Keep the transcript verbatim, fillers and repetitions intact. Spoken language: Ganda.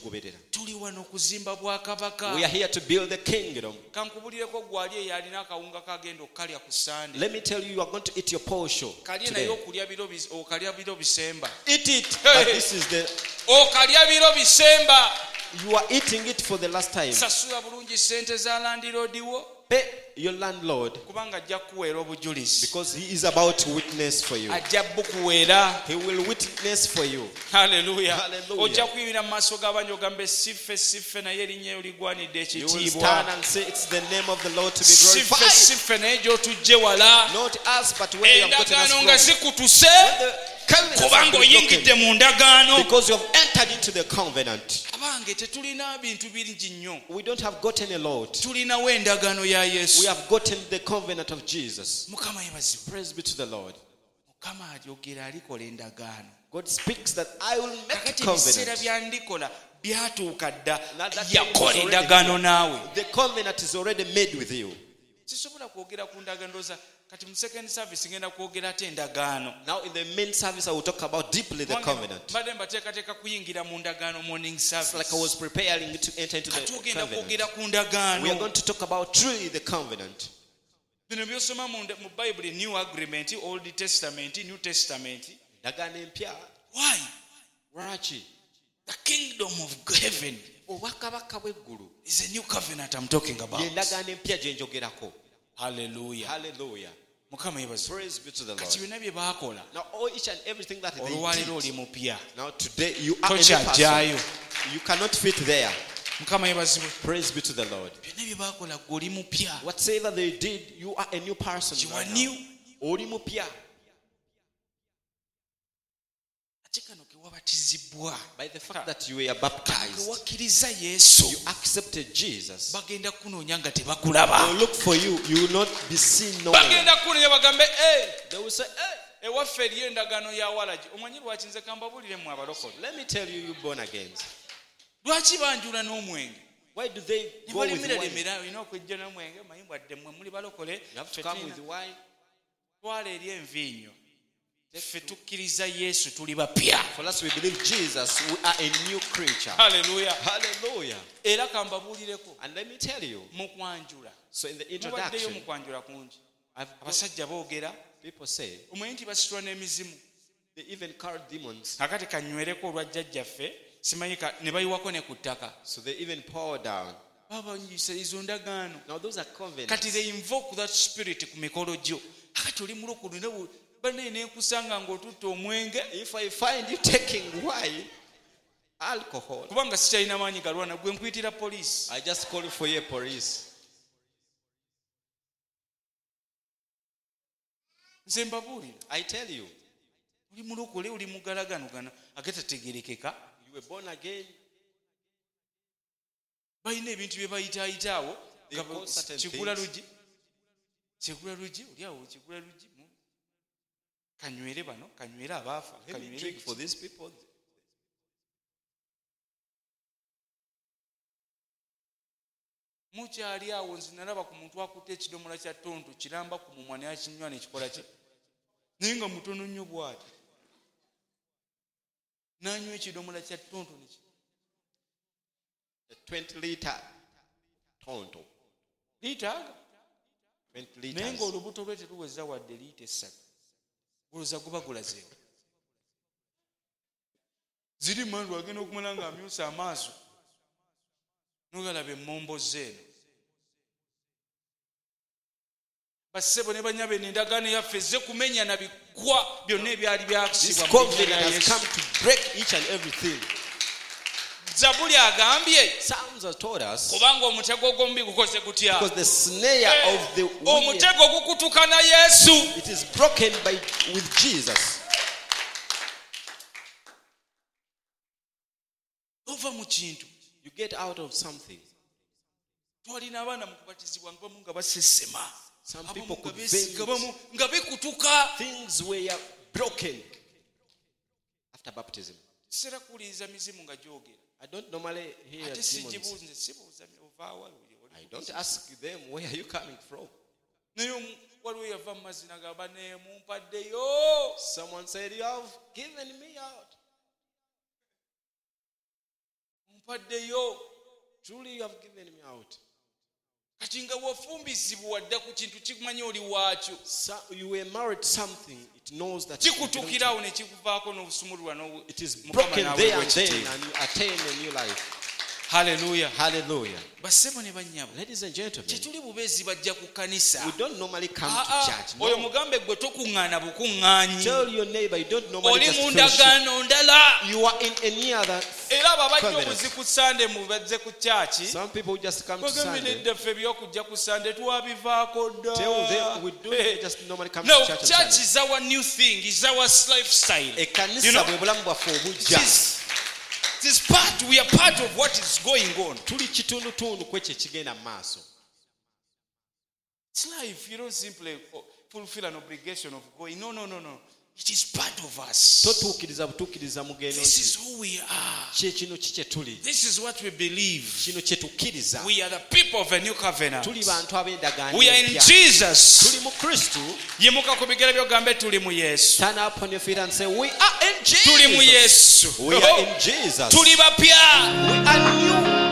tugoberera. Tuli wano kuzimba bwakabaka. We are here to build the kingdom. Kankubulireko gwali eyalina akawunga kagenda okalya ku Sunday. Let me tell you, you are going to eat your portion Kalye today. nayo okulya biro bis- okalya biro bisemba. Eat it. But this is the, Okalya biro bisemba. you are eating it for the last time. Sasula bulungi sente za landlord wo. Pay your landlord Kubanga ajja kuweera obujulizi. because he is about to witness for you. Ajja bukuweera. He will witness for you. Hallelujah. Hallelujah. Ojja kuyimira mu maaso g'abangi ogambe siffe siffe naye erinnya eryo ligwanidde You will stand ekitiibwa. and say it's the name of the Lord to be Siffe glorified. siffe naye gy'otujje wala. Not us, but where you have gotten us Endagaano from. nga zikutuse The covenants have kubanga been oyingidde broken mu ndagaano. because you have entered into the covenant. Abange tetulina bintu bingi nnyo. We don't have gotten a lot. Tulinawo endagaano ya We Yesu. have gotten the covenant of Jesus. Mukama yebazibwe. Praise be to the Lord. Mukama alyogera alikola endagaano. God speaks that I will make a Kakati ebiseera covenant. byandikola byatuuka dda. Now that time is Yakola already endagaano here. naawe. The covenant is already made with you. Sisobola kwogera ku ndagaano ndowooza kati mu second service ngenda kwogera ate endagaano. Now in the main service I will talk about deeply the covenant. Mbadde mbateekateeka kuyingira mu ndagaano morning It's service. like I was preparing to enter into Kati the ogenda covenant. kwogera ku We are ndagaano. going to talk about truly the covenant. Bino by'osoma mu nda- mu Bible, New Agreement, Old Testament, New Testament. Endagaano empya. Why? Lwaki? The kingdom of heaven Obwakabaka bw'eggulu is a new covenant I'm talking about. y'endagaano empya gye njogerako. Hallelujah. Hallelujah. Mukama yebaze. Praise be to the Kati Lord. byonna bye baakola. Now all each and everything that they Olwaleero did. oli mupya. Now today you are a new Tokyajjaayo. person. You cannot fit there. Mukama yebazibwe. Praise be to the Lord. Byonna bye baakola ggwe oli mupya. Whatever they did, you are a new person. You are right now. new. Oli mupya. Ate kano ke wabatizibwa. By the fact that you were baptized, Ke wakkiriza Yesu. you accepted Jesus. Bagenda kunoonya nga They tebakulaba. will look for you. You will not be seen nowhere. Bagenda kunoonya bagambe eh. They will say, hey, Ewaffe eriyo endagaano ya walagi. Omanyi lwaki nze kambabulire mu abalokole. let me tell you, you born again. Lwaki banjula n'omwenge? Why do they Ne go with balemera wine? lemera olina okwejja n'omwenge manyi bwadde mmwe muli balokole. You have to Ffe come tulina- with wine. twala eri enviinyo. Ffe tukkiriza Yesu tuli bapya. For us, we believe Jesus. We are a new creature. Hallelujah. Hallelujah. Era kambabuulireko And let me tell you. mu kwanjula. So in the Mubaddeyo mu introduction, kwanjula kungi. I've Abasajja boogera. people say Omanyi nti basitula n'emizimu. they even carry demons. Kakati kanywereko olwa jjajjaffe simanyi ka- ne bayiwako ne ku ttaka. So they even pour down. Baba banyisa izo ndagaano. Now those are covenants. Kati they invoke that spirit ku mikolo gyo. Kakati oli mulokole ne banne n'enkusanga ng'otutte omwenge. If I find you taking wine, alcohol, Kubanga sikyalina maanyi galwana gwe nkuyitira poliisi. I just call for your police. Nze mbabuulira. I tell you, Oli mulokole oli mugalagano gano agatategerekeka. you were born again. Balina ebintu bye bayitaayitaawo. They call certain Kigula things. lugi. Kigula lugi oli awo kigula lugi. mu- Kanywere bano, kanywere abaafa. Let me kanywere drink biki. for these people. Mukyali awo nze nalaba ku muntu akutte ekidomola kya ttonto kiramba ku mumwa naye akinywa nekikola ki naye nga mutono nnyo bw'ati n'anywa ekidomola kya ttonto neki A twenty liter tonto. liita aga twenty naye liters. ng'olubuto lwe teruweza wadde liita essatu olowooza guba gulazeewo ziri mandu agenda okumala ng'amyusa amaaso nogalaba emmombo zeeno bassebo ne banyabe n'endagaano yaffe ezze kumenya na bigwa byonna ebyali This byakisibwa mu covenant linnya lya has Yesu. come to break each and everything. Zabuli agambye Psalms have told us kubanga omutego gw'omubi gukoze gutya because the snare of the wicked, omutego gukutuka na Yesu. it is broken by with Jesus. Ova mu kintu You get out of something. twalina abaana mu kubatizibwa nga bamu nga basesema Some abamu people nga could beesiga bend. bamu nga bikutuka. Things were broken after baptism. Sera kuwuliriza mizimu nga gyogera I don't normally hear ate demons. sigibuuze sibuuza ovaawa I don't ask them, where are you coming from? naye omu- waliwo yava mu mazzi nagamba neemumpaddeyo. Someone said, you have given me out. mpaddeyo. Truly you have given me out. Kati nga wafumbizibwa wadda ku kintu kimanyi oli waakyo. So you were married to something, it knows that kikutuukirawo ne kikuvaako n'obusumululwa n'obu. It is broken there and then and you attain a new life. Hallelujah. Hallelujah. Bassebo ne bannyabo. Ladies and gentlemen, Tetuli bubeezi bajja ku kkanisa. we don't normally come Ah, to ah, church. oyo No. mugambe gwe tokuŋŋaana bukuŋŋaanyi. Tell your neighbor you don't normally Oli just mu fellowship. ndagaano ndala. You are in any other. Era abo abajja Covenant. obuzi ku Sande mu bazze ku kyaki. Some people just come to Bagambye Sunday. neddaffe ebyokujja ku Sande twabivaako dda. Tell them we don't Eh. just normally come No, to church on church Sunday. is our new thing, is our lifestyle. You Ekkanisa know, bwe bulamu bwaffe it obujja. is, it is part, we are part of what is going on. Tuli kitundutundu kwekyo ekigenda mu maaso. It's life, you don't simply fulfill an obligation of going. No, no, no, no. It is part of us. Totuukiriza butuukiriza mugendo This nti is who we are. kye kino ki kye tuli. This is what we believe. Kino kye tukkiriza. We are the people of a new covenant. Tuli bantu ab'endagaano We are in empya. Jesus. Tuli mu Kristo. Yimuka ku bigere by'ogambe tuli mu Yesu. Stand up on your feet and say, we are in Tuli mu Jesus. Yesu. We are in Jesus. Tuli bapya. We are new.